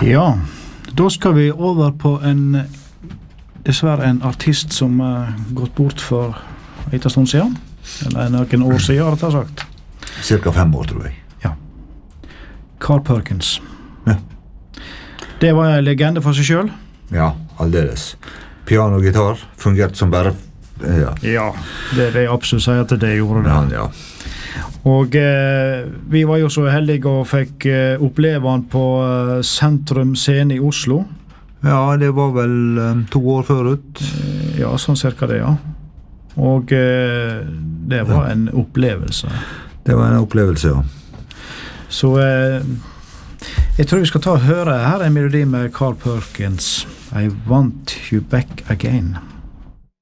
Ja, da skal vi over på dessverre en artist som gått bort for en stund siden, eller noen år siden, har jeg sagt. Cirka 5 år, tror jeg. Ja. Carl Perkins. Ja. Det var en legende for seg selv. Ja, aldeles. Piano og gitar fungerte som bare... Ja, det vil jeg absolutt si at det gjorde det. Ja. Og vi var jo så heldige og fikk oppleve han på Sentrum Scene i Oslo. Ja, det var vel 2 år forut. Ja, sånn cirka det, ja. Og det var en opplevelse. Det var en opplevelse, ja. Så jeg tror vi skal ta og høre her en melodi med Carl Perkins. I Want You Back Again.